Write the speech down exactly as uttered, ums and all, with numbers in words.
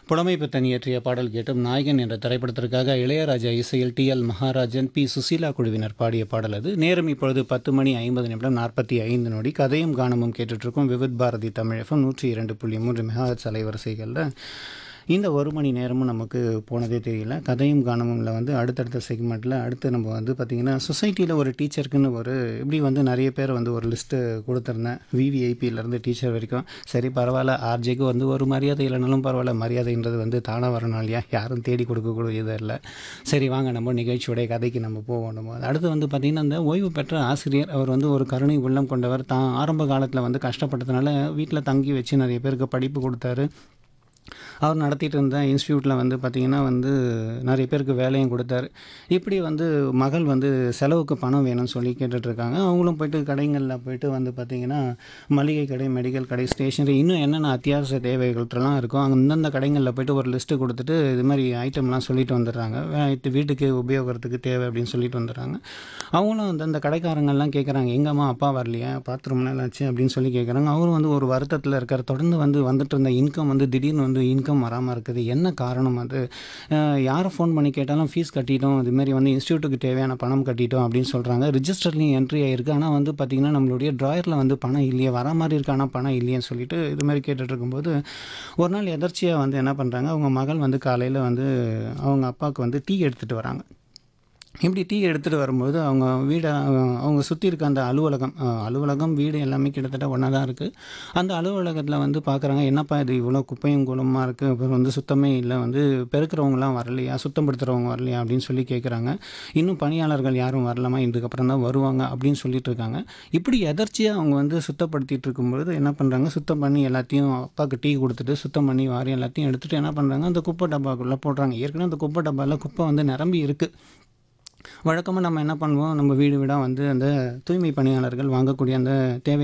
புலமை பித்தன் இயற்றிய பாடல் கேட்டும். நாயகன் என்ற திரைப்படத்திற்காக இளையராஜா இசையில் டி எல் மகாராஜன், பி சுசீலா குழுவினர் பாடிய பாடல் அது. நேரம் இப்பொழுது பத்து மணி ஐம்பது நிமிடம் நாற்பத்தி ஐந்து நொடி. கதையும் கானமும் கேட்டுட்ருக்கோம் விவித் பாரதி தமிழ் எஃப்எம் நூற்றி இரண்டு புள்ளி மூன்று மெகாஹெர்ட்ஸ் அலைவரிசைகளில். இந்த ஒரு மணி நேரமும் நமக்கு போனதே தெரியல. கதையும் கானமும்ல வந்து அடுத்தடுத்த செக்மெண்ட்டில் அடுத்து நம்ம வந்து பார்த்திங்கன்னா சொசைட்டியில் ஒரு டீச்சருக்குன்னு ஒரு இப்படி வந்து நிறைய பேர் வந்து ஒரு லிஸ்ட்டு கொடுத்துருந்தேன். விவிஐபியிலேருந்து டீச்சர் வரைக்கும். சரி பரவாயில்ல, ஆர்ஜேக்கு வந்து ஒரு மரியாதை இல்லைனாலும் பரவாயில்ல, மரியாதைன்றது வந்து தானாக வரணும் இல்லையா, யாரும் தேடி கொடுக்கக்கூடியது இல்லை. சரி வாங்க நம்ம நிகழ்ச்சியோடைய கதைக்கு நம்ம போவோம். நம்ம அடுத்து வந்து பார்த்திங்கன்னா இந்த ஓய்வு பெற்ற ஆசிரியர், அவர் வந்து ஒரு கருணை உள்ளம் கொண்டவர். தான் ஆரம்ப காலத்தில் வந்து கஷ்டப்பட்டதுனால வீட்டில் தங்கி வச்சு நிறைய பேருக்கு படிப்பு கொடுத்தாரு. அவர் நடத்திட்டு இருந்த இன்ஸ்டியூட்டில் வந்து பார்த்திங்கன்னா வந்து நிறைய பேருக்கு வேலையும் கொடுத்தாரு. இப்படி வந்து மகள் வந்து செலவுக்கு பணம் வேணும்னு சொல்லி கேட்டுட்ருக்காங்க. அவங்களும் போய்ட்டு கடைகளில் போய்ட்டு வந்து பார்த்திங்கன்னா மளிகை கடை, மெடிக்கல் கடை, ஸ்டேஷனரி, இன்னும் என்னென்ன அத்தியாவசிய தேவைகள்லாம் இருக்கும் அங்கே இந்தந்த கடைகளில் போய்ட்டு ஒரு லிஸ்ட்டு கொடுத்துட்டு இது மாதிரி ஐட்டம்லாம் சொல்லிட்டு வந்துடுறாங்க. வீட்டுக்கு உபயோகத்துக்கு தேவை அப்படின்னு சொல்லிட்டு வந்துடுறாங்க. அவங்களும் அந்த அந்த கடைக்காரங்கள்லாம் கேட்குறாங்க, எங்கம்மா அப்பா வரலையா, பார்த்து ரொம்ப நாள் ஆச்சு அப்படின்னு சொல்லி கேட்குறாங்க. அவரும் வந்து ஒரு வருத்தத்தில் இருக்கார். தொடர்ந்து வந்து வந்துட்டு இருந்த இன்கம் வந்து திடீர்னு வந்து இன்கம் வராமல் இருக்குது, என்ன காரணம் அது, யாரை ஃபோன் பண்ணி கேட்டாலும் ஃபீஸ் கட்டிட்டோம், இதுமாரி வந்து இன்ஸ்டியூட்டுக்கு தேவையான பணம் கட்டிட்டோம் அப்படின்னு சொல்கிறாங்க. ரிஜிஸ்டர்லேயும் என்ட்ரி ஆகிருக்கு, ஆனால் வந்து பார்த்திங்கன்னா நம்மளுடைய ட்ராயரில் வந்து பணம் இல்லையே, வர மாதிரி இருக்கு ஆனால் பணம் இல்லையேன்னு சொல்லிட்டு இது மாதிரி கேட்டுட்டு இருக்கும்போது ஒரு நாள் எதர்ச்சியாக வந்து என்ன பண்ணுறாங்க, அவங்க மகள் வந்து காலையில் வந்து அவங்க அப்பாவுக்கு வந்து டீ எடுத்துகிட்டு வராங்க. இப்படி டீ எடுத்துகிட்டு வரும்போது அவங்க வீடை அவங்க சுற்றி இருக்க அந்த அலுவலகம் அலுவலகம் வீடு எல்லாமே கிட்டத்தட்ட ஒன்றா தான் இருக்குது. அந்த அலுவலகத்தில் வந்து பார்க்குறாங்க, என்னப்பா இது இவ்வளோ குப்பையும் குளமாக இருக்குது, அப்புறம் வந்து சுத்தமே இல்லை, வந்து பெருக்கிறவங்களாம் வரலையா, சுத்தப்படுத்துகிறவங்க வரலையா அப்படின்னு சொல்லி கேட்குறாங்க. இன்னும் பணியாளர்கள் யாரும் வரலாமா, இதுக்கப்புறம் தான் வருவாங்க அப்படின்னு சொல்லிட்டு இருக்காங்க. இப்படி எதர்ச்சியாக அவங்க வந்து சுத்தப்படுத்திட்டு இருக்கும்பொழுது என்ன பண்ணுறாங்க, சுத்தம் பண்ணி எல்லாத்தையும் அப்பாவுக்கு டீ கொடுத்துட்டு சுத்தம் பண்ணி வாரி எல்லாத்தையும் எடுத்துகிட்டு என்ன பண்ணுறாங்க, அந்த குப்பை டப்பாக்குள்ளே போடுறாங்க. ஏற்கனவே அந்த குப்பை டப்பாவில் குப்பை வந்து நிரம்பி இருக்குது. வழக்கமாக நம்ம என்ன பண்ணுவோம், நம்ம வீடு வீடாக வந்து அந்த தூய்மை பணியாளர்கள் வாங்கக்கூடிய அந்த தேவை